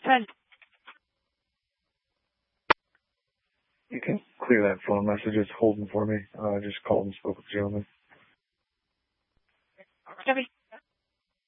friend. You can clear that phone message. It's holding for me. I just called and spoke with the gentleman. Copy.